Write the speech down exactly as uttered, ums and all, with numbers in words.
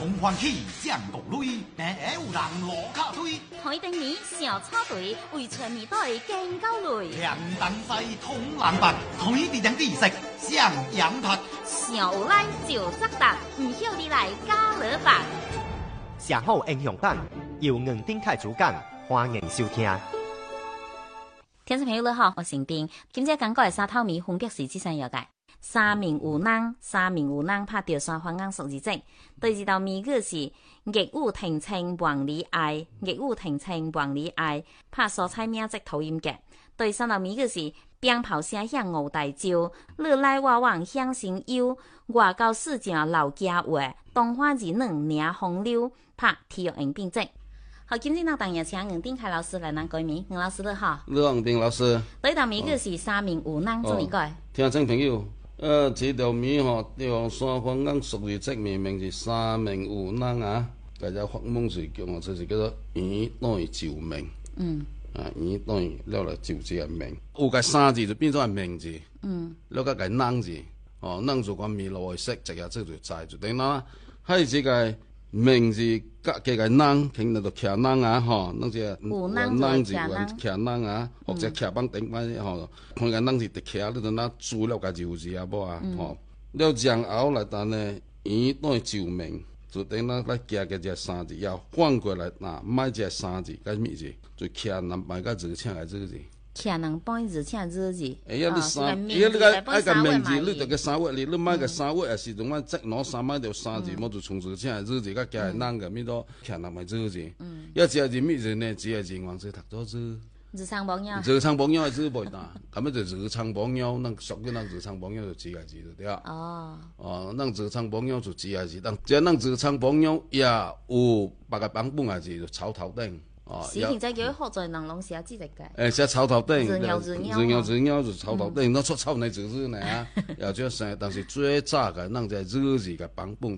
同欢喜将国泪，哎，有人落卡推。 台灯谜小草堆，为春年队更高累。 两灯西通蓝白，台地两地色向阳塔。 上有来就扎达，唔晓你来加勒白。 上好英雄胆，由硬顶开主讲，欢迎收听。 听众朋友你好，我是丁。今朝讲过的沙头谜分别是这三样嘅。三名有人，三名有人拍着三方眼数字证。第二道谜语是逆雨停青望里爱，逆雨停青望里爱，拍蔬菜名即讨厌嘅。第三道谜语是鞭炮声响五大招，你来我往响声幽，外交事情老家话，东花二两领风流，拍体育用品证。好，今天呢，当然请黄丁凯老师来难改谜。黄老师你好， 你好，黄丁老师。 第一道谜语是三名有人，怎么改？ 听众朋友，呃，这道谜吼，用三方眼数字证明明是三名有人啊。大家发梦是叫我，这是叫做圆等于就命。嗯。啊，圆等于了来就这个命，有个三字就变做系命字。嗯。了个个人字，哦，人就讲面路的色，直下这就在就等啦。还有这个名字甲这个人，肯定就徛人啊，吼，那这有人字人徛人啊，或者徛帮顶班吼，看个人字直徛，你就那注了个字字啊，无啊，吼。了然后来等呢，圆等于就命。就等咱来加个这三字，要反过来呐，买这三字，该咩字？就徛人摆个字，请来这个字。 徛人摆字，请这个字。 哎呀，你三，哎呀，你个爱个名字，你就个三月里，你买个三月也是同款，即攞三买条三字，我就从字请来这个字，甲加人个咩多徛人买这个字。嗯。要这字咩字呢？这个字王字读多字。 日常朋友。 日常朋友字袂大，咁么就日常朋友，咱属于咱日常朋友就几个字就对啊。哦。哦，咱日常朋友就几个字，但只咱日常朋友也有别个版本个字就草头顶。 哦。是现在叫好在人拢写字个。 诶，写草头顶。 字鸟字鸟。 字鸟字鸟就草头顶，那出草那字字呢啊，也叫生，但是最早个咱在日字个版本。